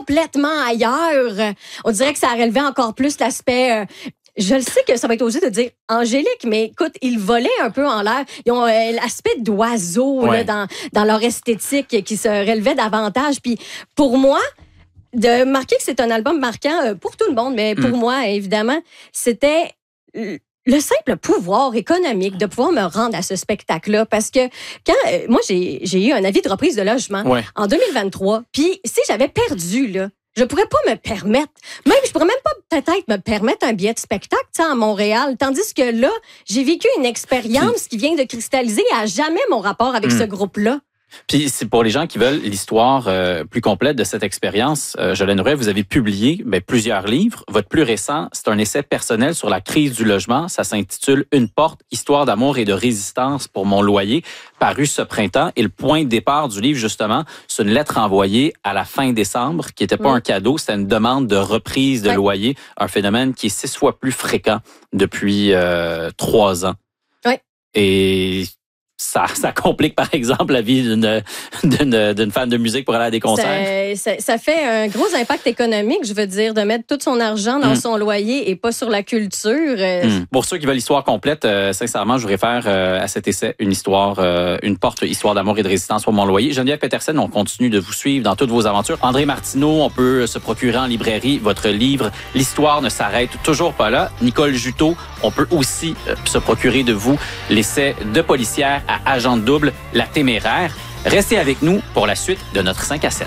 complètement ailleurs. On dirait que ça relevait encore plus l'aspect... je le sais que ça va être osé de dire angélique, mais écoute, ils volaient un peu en l'air. Ils ont l'aspect d'oiseau là, dans leur esthétique qui se relevait davantage. Puis pour moi, de marquer que c'est un album marquant pour tout le monde, mais pour moi, évidemment, c'était le simple pouvoir économique de pouvoir me rendre à ce spectacle-là. Parce que quand moi, j'ai eu un avis de reprise de logement en 2023, puis si j'avais perdu, là, je pourrais pas me permettre, je pourrais même pas peut-être me permettre un billet de spectacle à Montréal. Tandis que là, j'ai vécu une expérience qui vient de cristalliser à jamais mon rapport avec ce groupe-là. Puis c'est pour les gens qui veulent l'histoire plus complète de cette expérience. Jolene Rouet, vous avez publié plusieurs livres. Votre plus récent, c'est un essai personnel sur la crise du logement. Ça s'intitule « Une porte, histoire d'amour et de résistance pour mon loyer », paru ce printemps. Et le point de départ du livre, justement, c'est une lettre envoyée à la fin décembre, qui n'était pas un cadeau, c'était une demande de reprise de loyer, un phénomène qui est 6 fois plus fréquent depuis 3 ans. Oui. Et ça complique, par exemple, la vie d'une fan de musique pour aller à des concerts. Ça fait un gros impact économique, je veux dire, de mettre tout son argent dans son loyer et pas sur la culture. Pour ceux qui veulent l'histoire complète, sincèrement, je vous réfère à cet essai, une porte, histoire d'amour et de résistance pour mon loyer. Geneviève Petersen, on continue de vous suivre dans toutes vos aventures. André Martineau, on peut se procurer en librairie votre livre « L'histoire ne s'arrête toujours pas là ». Nicole Juteau, on peut aussi se procurer de vous l'essai de policière à agent double, La Téméraire. Restez avec nous pour la suite de notre 5 à 7.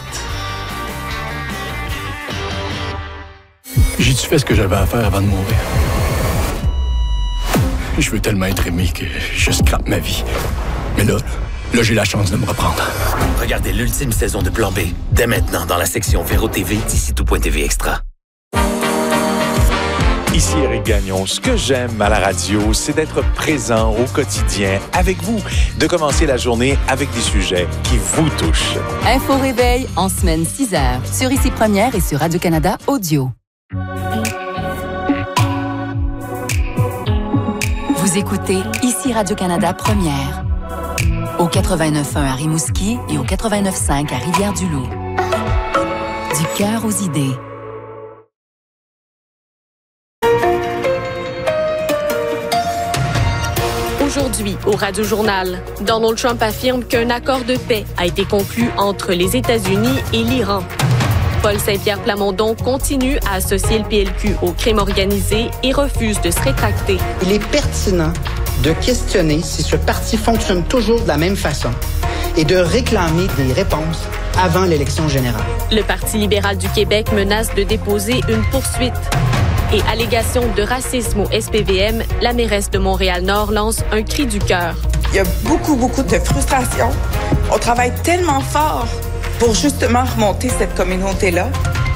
J'ai-tu fait ce que j'avais à faire avant de mourir? Je veux tellement être aimé que je scrape ma vie. Mais là, j'ai la chance de me reprendre. Regardez l'ultime saison de Plan B, dès maintenant dans la section Véro TV d'ici tout.tv Extra. Ici Éric Gagnon. Ce que j'aime à la radio, c'est d'être présent au quotidien avec vous, de commencer la journée avec des sujets qui vous touchent. Info Réveil en semaine 6h sur Ici Première et sur Radio-Canada Audio. Vous écoutez Ici Radio-Canada Première au 89.1 à Rimouski et au 89.5 à Rivière-du-Loup. Du cœur aux idées. Aujourd'hui, au Radio-Journal, Donald Trump affirme qu'un accord de paix a été conclu entre les États-Unis et l'Iran. Paul Saint-Pierre Plamondon continue à associer le PLQ au crime organisé et refuse de se rétracter. Il est pertinent de questionner si ce parti fonctionne toujours de la même façon et de réclamer des réponses avant l'élection générale. Le Parti libéral du Québec menace de déposer une poursuite. Et allégation de racisme au SPVM, la mairesse de Montréal-Nord lance un cri du cœur. Il y a beaucoup de frustration. On travaille tellement fort pour justement remonter cette communauté-là.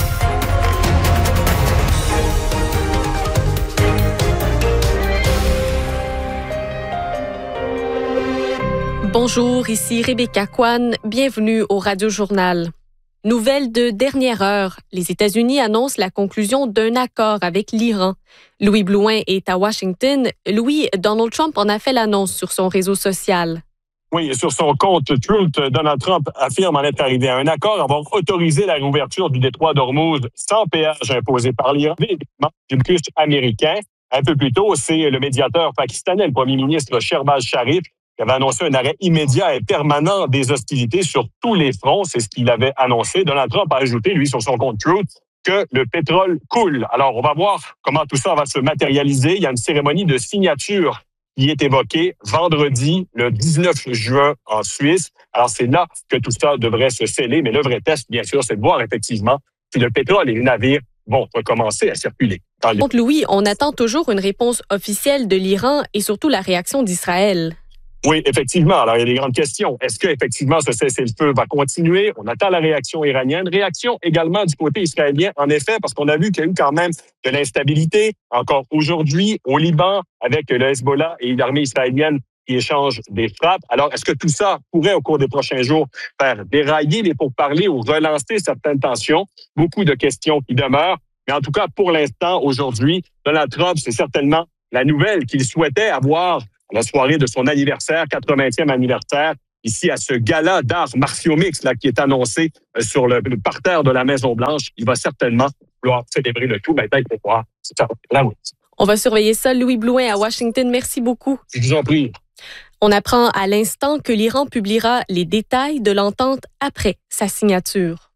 Bonjour, ici Rebecca Kwan. Bienvenue au Radio-Journal. Nouvelle de dernière heure, les États-Unis annoncent la conclusion d'un accord avec l'Iran. Louis Blouin est à Washington. Louis, Donald Trump en a fait l'annonce sur son réseau social. Oui, sur son compte Truth, Donald Trump affirme en être arrivé à un accord avoir autorisé la réouverture du détroit d'Ormuz sans péage imposé par l'Iran, du blocus américain. Un peu plus tôt, c'est le médiateur pakistanais, le premier ministre Shehbaz Sharif, qui avait annoncé un arrêt immédiat et permanent des hostilités sur tous les fronts. C'est ce qu'il avait annoncé. Donald Trump a ajouté, lui, sur son compte Truth, que le pétrole coule. Alors, on va voir comment tout ça va se matérialiser. Il y a une cérémonie de signature qui est évoquée vendredi, le 19 juin, en Suisse. Alors, c'est là que tout ça devrait se sceller. Mais le vrai test, bien sûr, c'est de voir effectivement si le pétrole et les navires vont recommencer à circuler. Donc, Louis, on attend toujours une réponse officielle de l'Iran et surtout la réaction d'Israël. Oui, effectivement. Alors, il y a des grandes questions. Est-ce qu'effectivement, ce cessez-le-feu va continuer? On attend la réaction iranienne. Réaction également du côté israélien, en effet, parce qu'on a vu qu'il y a eu quand même de l'instabilité, encore aujourd'hui, au Liban, avec le Hezbollah et l'armée israélienne qui échangent des frappes. Alors, est-ce que tout ça pourrait, au cours des prochains jours, faire dérailler les pourparlers ou relancer certaines tensions? Beaucoup de questions qui demeurent. Mais en tout cas, pour l'instant, aujourd'hui, Donald Trump, c'est certainement la nouvelle qu'il souhaitait avoir à la soirée de son anniversaire, 80e anniversaire. ici à ce gala d'arts martiaux mix là, qui est annoncé sur le parterre de la Maison-Blanche. Il va certainement vouloir célébrer le tout, peut-être pour pouvoir se faire la route. On va surveiller ça. Louis Blouin à Washington, merci beaucoup. Je vous en prie. On apprend à l'instant que l'Iran publiera les détails de l'entente après sa signature.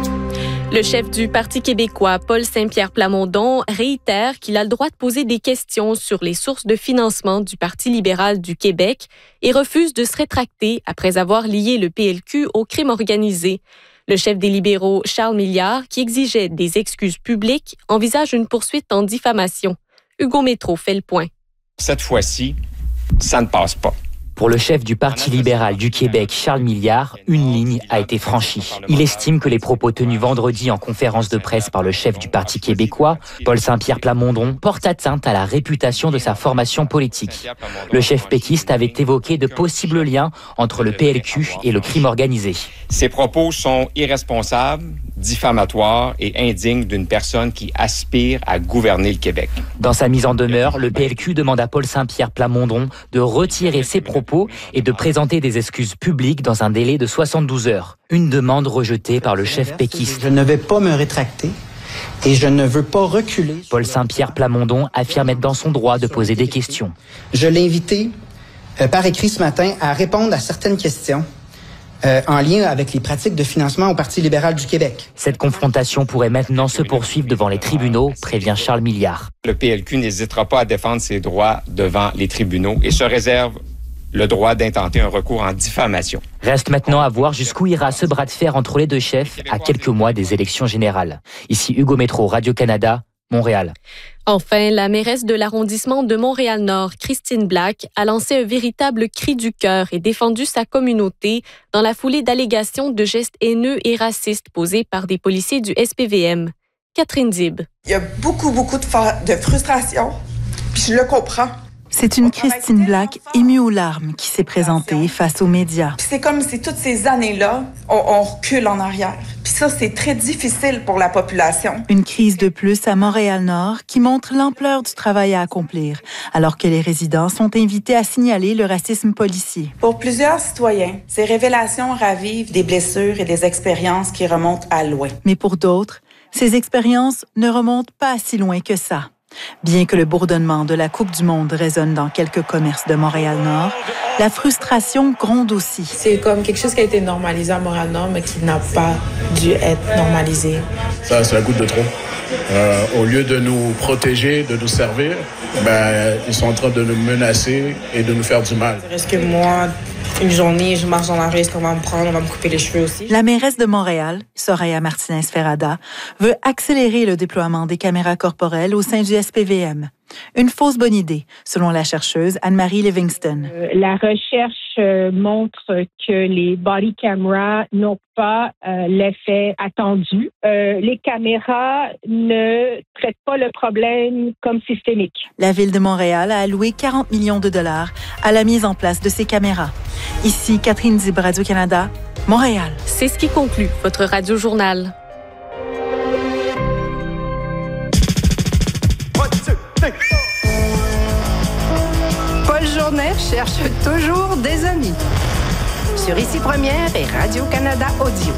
Le chef du Parti québécois, Paul Saint-Pierre Plamondon, réitère qu'il a le droit de poser des questions sur les sources de financement du Parti libéral du Québec et refuse de se rétracter après avoir lié le PLQ au crime organisé. Le chef des libéraux, Charles Milliard, qui exigeait des excuses publiques, envisage une poursuite en diffamation. Hugo Métro fait le point. Cette fois-ci, ça ne passe pas. Pour le chef du Parti libéral du Québec, Charles Milliard, une ligne a été franchie. Il estime que les propos tenus vendredi en conférence de presse par le chef du Parti québécois, Paul Saint-Pierre Plamondon, portent atteinte à la réputation de sa formation politique. Le chef péquiste avait évoqué de possibles liens entre le PLQ et le crime organisé. Ces propos sont irresponsables, diffamatoires et indignes d'une personne qui aspire à gouverner le Québec. Dans sa mise en demeure, le PLQ demande à Paul Saint-Pierre Plamondon de retirer ses propos et de présenter des excuses publiques dans un délai de 72 heures. Une demande rejetée par le chef péquiste. Je ne vais pas me rétracter et je ne veux pas reculer. Paul Saint-Pierre Plamondon affirme être dans son droit de poser des questions. Je l'ai invité par écrit ce matin à répondre à certaines questions en lien avec les pratiques de financement au Parti libéral du Québec. Cette confrontation pourrait maintenant se poursuivre devant les tribunaux, prévient Charles Milliard. Le PLQ n'hésitera pas à défendre ses droits devant les tribunaux et se réserve le droit d'intenter un recours en diffamation. Reste maintenant à voir jusqu'où ira ce bras de fer entre les deux chefs à quelques mois des élections générales. Ici Hugo Métro, Radio-Canada, Montréal. Enfin, la mairesse de l'arrondissement de Montréal-Nord, Christine Black, a lancé un véritable cri du cœur et défendu sa communauté dans la foulée d'allégations de gestes haineux et racistes posés par des policiers du SPVM. Catherine Zib. Il y a beaucoup de frustration, puis je le comprends. C'est une Christine Black émue aux larmes qui s'est présentée face aux médias. Puis c'est comme si toutes ces années-là, on recule en arrière. Puis ça, c'est très difficile pour la population. Une crise de plus à Montréal-Nord qui montre l'ampleur du travail à accomplir, alors que les résidents sont invités à signaler le racisme policier. Pour plusieurs citoyens, ces révélations ravivent des blessures et des expériences qui remontent à loin. Mais pour d'autres, ces expériences ne remontent pas si loin que ça. Bien que le bourdonnement de la Coupe du Monde résonne dans quelques commerces de Montréal-Nord, la frustration gronde aussi. C'est comme quelque chose qui a été normalisé à Montréal-Nord, mais qui n'a pas dû être normalisé. Ça, c'est la goutte de trop. Au lieu de nous protéger, de nous servir, ils sont en train de nous menacer et de nous faire du mal. Est-ce que moi, une journée, je marche dans la rue, est-ce qu'on va me prendre, on va me couper les cheveux aussi? La mairesse de Montréal, Soraya Martinez-Ferrada, veut accélérer le déploiement des caméras corporelles au sein du SPVM. Une fausse bonne idée, selon la chercheuse Anne-Marie Livingston. La recherche montre que les body cameras n'ont pas l'effet attendu. Les caméras ne traitent pas le problème comme systémique. La Ville de Montréal a alloué 40 millions de dollars à la mise en place de ces caméras. Ici, Catherine Zib, Radio-Canada, Montréal. C'est ce qui conclut votre Radio-Journal. Paul Journet cherche toujours des amis. Sur Ici Première et Radio-Canada Audio.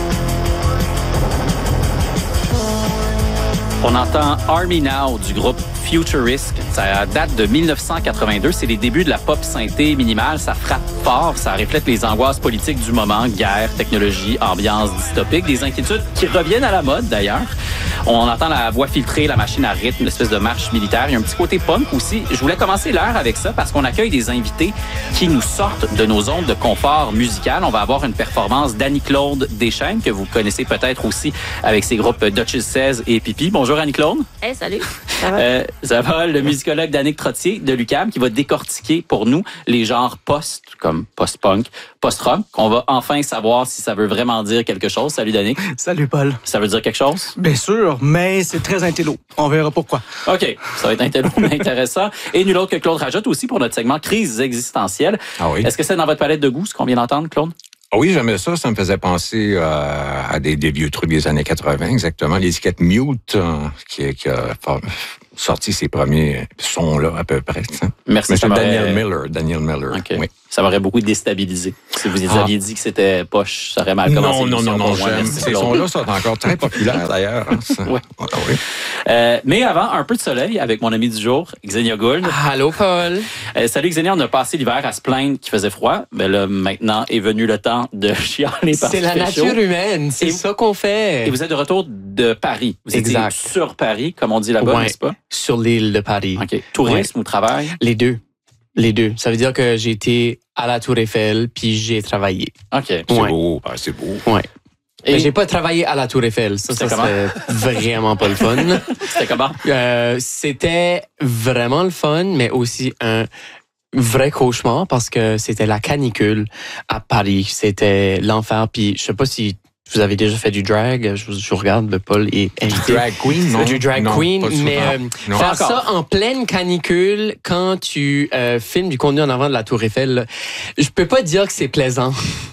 On entend Army Now du groupe Futurist. Ça date de 1982. C'est les débuts de la pop synthé minimale. Ça frappe fort. Ça reflète les angoisses politiques du moment. Guerre, technologie, ambiance dystopique. Des inquiétudes qui reviennent à la mode, d'ailleurs. On entend la voix filtrée, la machine à rythme, l'espèce de marche militaire. Il y a un petit côté punk aussi. Je voulais commencer l'heure avec ça parce qu'on accueille des invités qui nous sortent de nos zones de confort musical. On va avoir une performance d'Annie-Claude Deschênes, que vous connaissez peut-être aussi avec ses groupes Duchess 16 et Pipi. Bonjour Annie-Claude. Hey, salut. Ça va? Ça va, le musicologue Danick Trottier de l'UQAM qui va décortiquer pour nous les genres post, comme post-punk, post-rock. On va enfin savoir si ça veut vraiment dire quelque chose. Salut Danick. Salut Paul. Ça veut dire quelque chose? Bien sûr, mais c'est très intello. On verra pourquoi. OK, ça va être intello, mais intéressant. Et nul autre que Claude Rajotte aussi pour notre segment Crise existentielle. Ah oui. Est-ce que c'est dans votre palette de goût, ce qu'on vient d'entendre, Claude? Oui, j'aimais ça. Ça me faisait penser à des vieux trucs des années 80, exactement. L'étiquette Mute, qui a sorti ses premiers sons-là, à peu près. Ça. Merci. Mais c'est Daniel Miller. Okay. Oui. Ça m'aurait beaucoup déstabilisé. Si vous aviez dit que c'était poche, ça aurait mal commencé. Non. Ces sons-là sont encore très populaires, d'ailleurs. Oui. Mais avant, un peu de soleil avec mon ami du jour, Xenia Gould. Allô, Paul. Salut, Xenia. On a passé l'hiver à se plaindre qu'il faisait froid. Mais là, maintenant est venu le temps de chialer parce C'est la nature humaine. C'est ça qu'on fait. Et vous êtes de retour de Paris. Vous étiez sur Paris, comme on dit là-bas, n'est-ce pas? Sur l'île de Paris. OK. Tourisme ou travail? Les deux. Ça veut dire que j'ai été à la Tour Eiffel puis j'ai travaillé. OK. C'est beau. C'est beau. Ouais. Mais j'ai pas travaillé à la Tour Eiffel. Ça serait vraiment pas le fun. C'était comment? C'était vraiment le fun, mais aussi un vrai cauchemar parce que c'était la canicule à Paris. C'était l'enfer. Puis je sais pas si vous avez déjà fait du drag. Je regarde, Paul est invité. Drag queen, non? Du drag queen, mais faire ça en pleine canicule quand tu filmes du contenu en avant de la Tour Eiffel, là, je peux pas dire que c'est plaisant.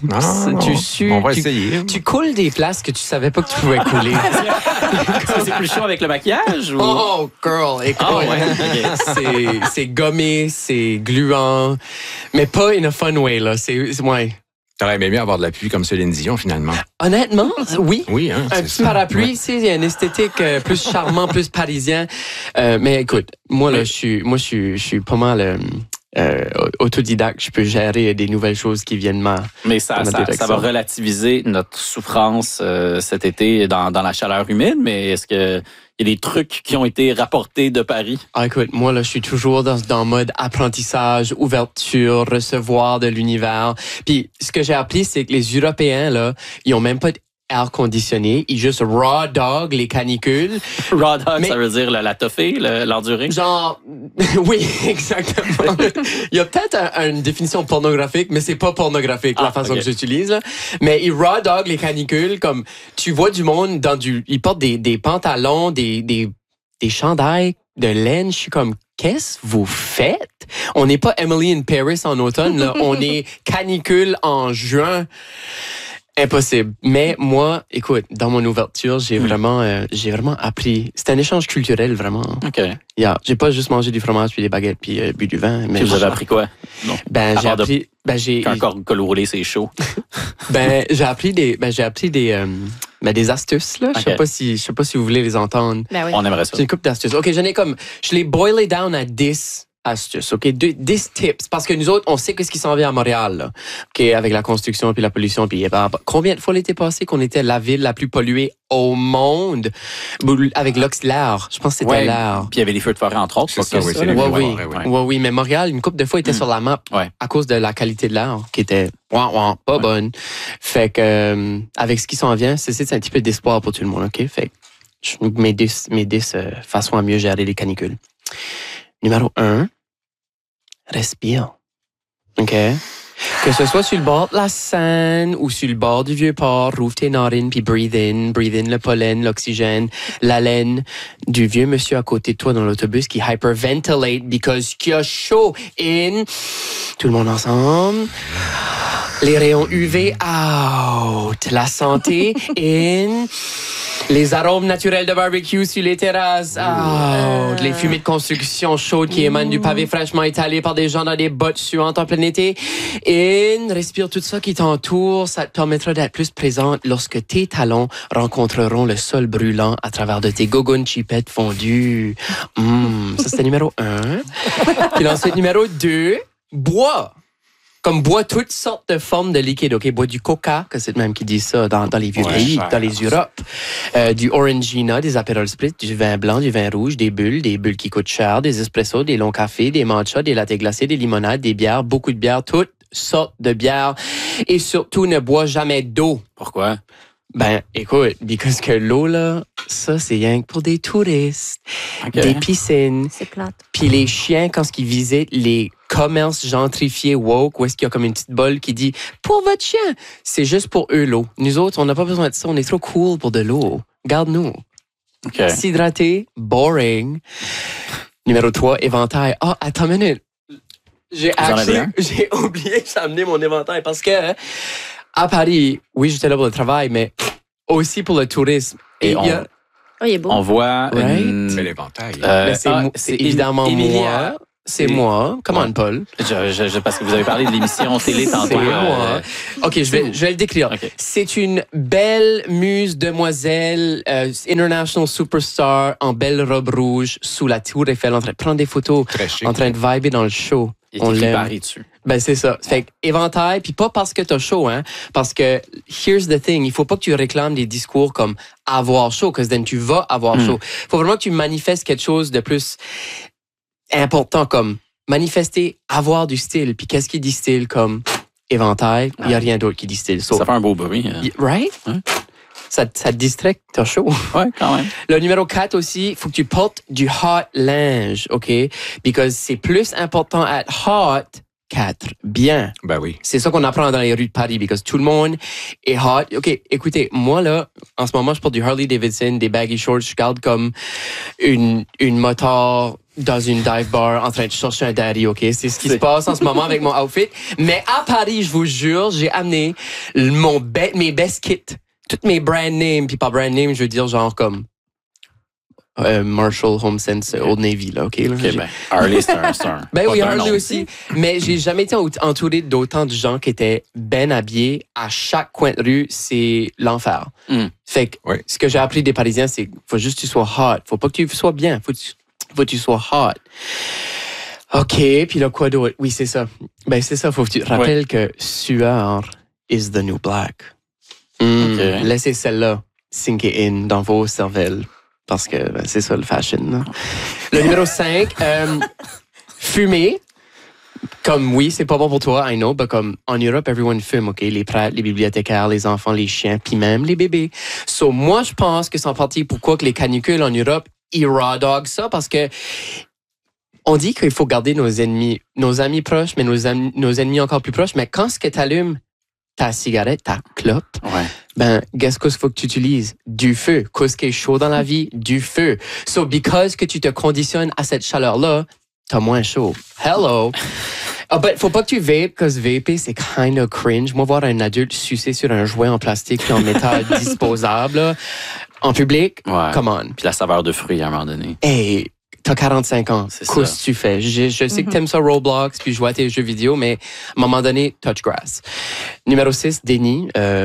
On va essayer. Tu coules des places que tu savais pas que tu pouvais couler. C'est plus chaud avec le maquillage? Ou... Oh, girl, écoute. C'est gommé, c'est gluant, mais pas in a fun way, là. Ouais. T'aurais aimé mieux avoir de la pluie comme Céline Dion, finalement. Honnêtement, oui. Oui, hein, un petit parapluie, il y a une esthétique plus charmant, plus parisien. Mais écoute, moi, là, je suis pas mal autodidacte. Je peux gérer des nouvelles choses qui viennent Mais ça va relativiser notre souffrance cet été dans la chaleur humide, mais est-ce que il y a des trucs qui ont été rapportés de Paris? Écoute, moi, là, je suis toujours dans mode apprentissage, ouverture, recevoir de l'univers. Puis, ce que j'ai appris, c'est que les Européens, là, ils ont même pas air conditionné. Ils juste raw dog les canicules. Raw dog, ça veut dire la toffée, l'endurée? Genre, oui, exactement. Il y a peut-être une définition pornographique, mais c'est pas pornographique la façon que j'utilise. Là. Mais ils raw dog les canicules, comme tu vois du monde ils portent des pantalons, des chandails de laine. Je suis comme, qu'est-ce que vous faites? On n'est pas Emily in Paris en automne, là. On est canicule en juin. Impossible. Mais moi, écoute, dans mon ouverture, j'ai vraiment appris. C'est un échange culturel, vraiment. OK. J'ai pas juste mangé du fromage puis des baguettes puis bu du vin. Mais vous avez appris quoi? Non. Qu'un col roulé, c'est chaud. j'ai appris des astuces, là. Je sais pas si vous voulez les entendre. Ben oui. On aimerait ça. C'est une couple d'astuces. OK, je l'ai boilé down à 10 astuces, OK? 10 tips. Parce que nous autres, on sait qu'est-ce qui s'en vient à Montréal, là. OK? Avec la construction puis la pollution. Puis, combien de fois l'été passé qu'on était la ville la plus polluée au monde? Avec l'air. Je pense que c'était l'air. Puis il y avait les feux de forêt, entre autres. Oui, mais Montréal, une couple de fois, était sur la map à cause de la qualité de l'air qui était pas bonne. Fait que, avec ce qui s'en vient, c'est un petit peu d'espoir pour tout le monde, OK? Fait que, mes 10 façons à mieux gérer les canicules. Numéro 1, respire. OK? Que ce soit sur le bord de la Seine ou sur le bord du Vieux-Port, rouvre tes narines puis breathe in le pollen, l'oxygène, la laine du vieux monsieur à côté de toi dans l'autobus qui hyperventilate because qu'il a chaud. In. Tout le monde ensemble. Les rayons UV out. La santé in. Les arômes naturels de barbecue sur les terrasses. Les fumées de construction chaudes qui émanent du pavé fraîchement étalé par des gens dans des bottes suantes en plein été. Respire tout ça qui t'entoure. Ça te permettra d'être plus présente lorsque tes talons rencontreront le sol brûlant à travers de tes gogoons chipettes fondues. Ça, c'était numéro 1. Puis ensuite, numéro 2, bois. Comme bois toutes sortes de formes de liquide. OK, bois du coca, que c'est le même qui dit ça dans les vieux pays, dans les Europes. Du Orangina, des Aperol Spritz, du vin blanc, du vin rouge, des bulles qui coûtent cher, des espressos, des longs cafés, des matchas, des lattes glacés, des limonades, des bières, beaucoup de bières, toutes sortes de bières. Et surtout, ne bois jamais d'eau. Pourquoi? Écoute, parce que l'eau, là, ça, c'est rien que pour des touristes. Okay. Des piscines. C'est plate. Puis les chiens, quand ils visitent les commerces gentrifiés woke, où est-ce qu'il y a comme une petite bolle qui dit « Pour votre chien! » C'est juste pour eux, l'eau. Nous autres, on n'a pas besoin de ça. On est trop cool pour de l'eau. Garde-nous. Okay. S'hydrater, boring. Numéro 3, éventail. Attends une minute. J'ai oublié que j'ai amené mon éventail parce que à Paris, oui, j'étais là pour le travail, mais aussi pour le tourisme. Et il est beau. On voit C'est l'éventail. C'est évidemment moi. C'est moi. Comment, Paul? Parce que vous avez parlé de l'émission télé tantôt. C'est moi. OK, je vais le décrire. Okay. C'est une belle muse demoiselle, international superstar, en belle robe rouge, sous la tour Eiffel, en train de prendre des photos, en train de vibrer dans le show. On l'aime. Dessus. Ben, c'est ça. Fait que éventail, puis pas parce que t'as chaud, hein. Parce que, here's the thing, il faut pas que tu réclames des discours comme avoir chaud, parce que then tu vas avoir chaud. Faut vraiment que tu manifestes quelque chose de plus important, comme manifester, avoir du style. Puis qu'est-ce qui dit style comme éventail? Il y a rien d'autre qui dit style. So, ça fait un beau bruit. Hein. Right? Hein? Ça te distrait que t'as chaud. Ouais, quand même. Le numéro 4 aussi, il faut que tu portes du hot linge, OK? Because c'est plus important à être hot qu'être bien. Ben oui. C'est ça qu'on apprend dans les rues de Paris, because tout le monde est hot. OK, écoutez, moi, là, en ce moment, je porte du Harley Davidson, des baggy shorts, je garde comme une motard dans une dive bar en train de chercher un daddy, OK? C'est ce qui se passe en ce moment avec mon outfit. Mais à Paris, je vous jure, j'ai amené mes best kits. Toutes mes brand names, puis pas brand name, je veux dire genre comme Marshall, HomeSense, Old Navy, là, OK? Là, ben, Harley, c'est un Ben oui, Harley aussi. Mais j'ai jamais été entouré d'autant de gens qui étaient bien habillés. À chaque coin de rue, c'est l'enfer. Fait que ce que j'ai appris des Parisiens, c'est qu'il faut juste que tu sois hot. Faut pas que tu sois bien. Faut que tu sois hot. OK, puis là, quoi d'autre? Oui, c'est ça. Ben, c'est ça. Faut que tu te rappelles que sueur is the new black. Okay. Laissez celle-là sinker in dans vos cervelles. Parce que c'est ça le fashion. Là. Le numéro 5, fumer. Comme oui, c'est pas bon pour toi, I know, mais comme en Europe, everyone fume, OK? Les prêtres, les bibliothécaires, les enfants, les chiens, puis même les bébés. So, moi, je pense que c'est en partie pourquoi que les canicules en Europe, ils raw dog ça, parce que on dit qu'il faut garder nos amis proches, mais nos ennemis encore plus proches. Mais quand ce que t'allumes ta cigarette, ta clope, ben, qu'est-ce qu'il faut que tu utilises? Du feu. Qu'est-ce qui est chaud dans la vie? Du feu. So, because que tu te conditionnes à cette chaleur-là, t'as moins chaud. Hello! But faut pas que tu vapes, parce que vaper, c'est kind of cringe. Moi, voir un adulte sucer sur un jouet en plastique et en métal disposable, là, en public, come on. Puis la saveur de fruits, à un moment donné. Hey, t'as 45 ans. Qu'est-ce que tu fais? Je sais que t'aimes ça Roblox, puis jouer à tes jeux vidéo, mais à un moment donné, touch grass. Numéro 6, déni.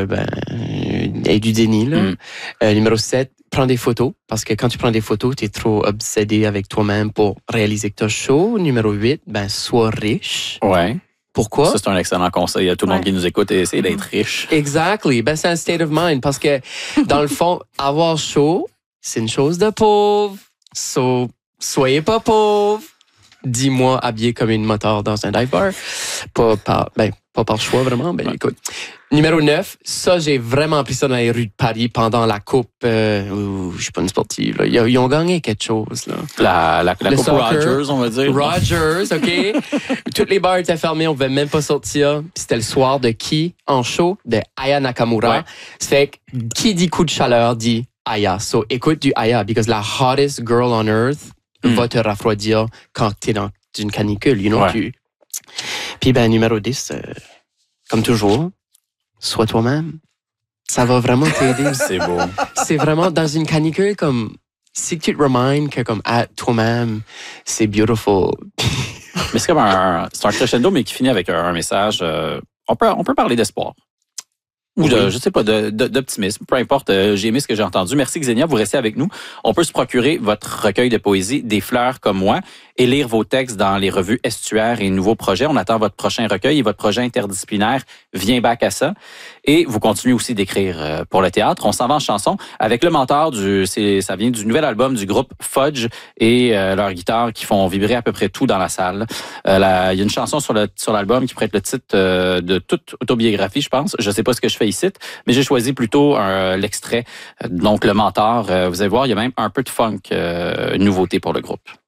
Et du déni, là. Numéro 7, prends des photos. Parce que quand tu prends des photos, t'es trop obsédé avec toi-même pour réaliser que t'as chaud. Numéro 8, ben, sois riche. Ouais. Pourquoi? Ça, c'est un excellent conseil à tout le monde qui nous écoute et essayer d'être riche. Exactly. Ben, c'est un state of mind. Parce que, dans le fond, avoir chaud, c'est une chose de pauvre. So, soyez pas pauvre. Dis-moi habillé comme une moteur dans un dive bar. Pas par choix, vraiment. Ben, écoute. Numéro 9, ça, j'ai vraiment appris ça dans les rues de Paris pendant la coupe. Je suis pas une sportive. Là. Ils ont gagné quelque chose. Là. La coupe soccer, Rogers, on va dire. Rogers, OK. Toutes les bars étaient fermés, on pouvait même pas sortir. Puis c'était le soir de qui en show? De Aya Nakamura. Ça fait que qui dit coup de chaleur dit Aya. So, écoute du Aya, because la hottest girl on earth va te refroidir quand t'es dans une canicule, you know? Puis, ben, numéro 10, comme toujours, sois toi-même. Ça va vraiment t'aider. C'est beau. C'est vraiment dans une canicule, comme, si tu te reminds que, comme, être toi-même, c'est beautiful. Mais c'est comme un crescendo, mais qui finit avec un message. On peut parler d'espoir. Ou je sais pas, d'optimisme. Peu importe, j'ai aimé ce que j'ai entendu. Merci Xenia, vous restez avec nous. On peut se procurer votre recueil de poésie, Des fleurs comme moi, et lire vos textes dans les revues Estuaire et Nouveaux projets. On attend votre prochain recueil et votre projet interdisciplinaire Viens back à ça. Et vous continuez aussi d'écrire pour le théâtre. On s'en va en chanson avec le mentor ça vient du nouvel album du groupe Fudge et leur guitare qui font vibrer à peu près tout dans la salle. Il y a une chanson sur l'album qui prête le titre de toute autobiographie, je pense. Je sais pas ce que je fais ici, mais j'ai choisi plutôt l'extrait. Donc le mentor, vous allez voir, il y a même un peu de funk, nouveauté pour le groupe.